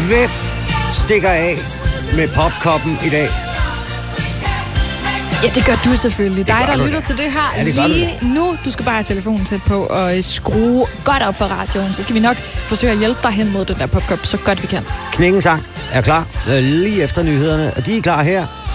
Hvem stikker af med popkoppen i dag? Ja, det gør du selvfølgelig. Dig, der lytter til det her lige nu. Du skal bare have telefonen tæt på og skrue godt op for radioen. Så skal vi nok forsøge at hjælpe dig hen mod den der popkop så godt vi kan. Knækkensang er klar lige efter nyhederne, og de er klar her.